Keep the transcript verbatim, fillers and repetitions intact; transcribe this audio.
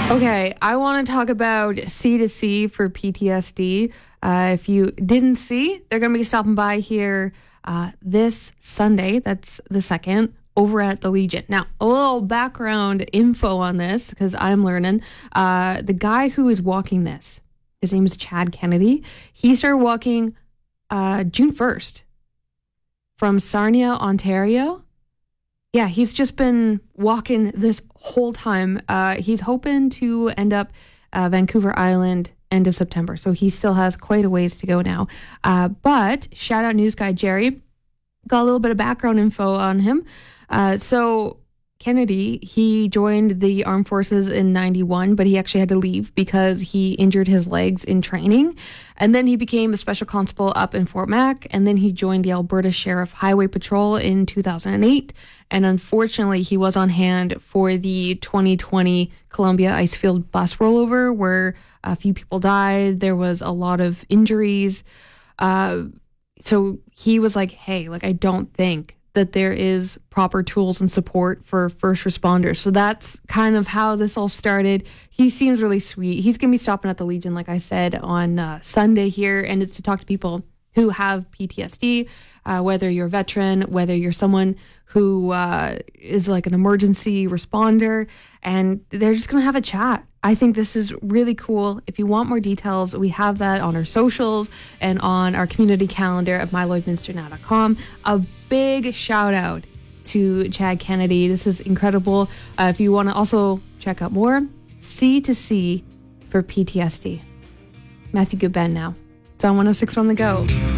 Okay, I want to talk about C to C for P T S D. Uh, if you didn't see, they're going to be stopping by here uh, this Sunday. That's the second, over at the Legion. Now, a little background info on this, because I'm learning. Uh, the guy who is walking this, his name is Chad Kennedy. He started walking uh, June first from Sarnia, Ontario. Yeah, he's just been walking this whole time. Uh, he's hoping to end up uh, Vancouver Island end of September. So he still has quite a ways to go now. Uh, but shout out news guy Jerry. Got a little bit of background info on him. Uh, so Kennedy, he joined the armed forces in ninety-one, but he actually had to leave because he injured his legs in training. And then he became a special constable up in Fort Mac. And then he joined the Alberta Sheriff Highway Patrol in two thousand eight. And unfortunately, he was on hand for the twenty twenty Columbia Icefield bus rollover where a few people died. There was a lot of injuries. Uh, so he was like, hey, like, I don't think that there is proper tools and support for first responders. So that's kind of how this all started. He seems really sweet. He's going to be stopping at the Legion, like I said, on uh, Sunday here. And it's to talk to people who have P T S D, uh, whether you're a veteran, whether you're someone who uh, is like an emergency responder, and they're just going to have a chat. I think this is really cool. If you want more details, we have that on our socials and on our community calendar at my lloydminster now dot com. A big shout out to Chad Kennedy. This is incredible. Uh, if you want to also check out more, C to C for P T S D. Matthew Goodben now. It's on one oh six on the go.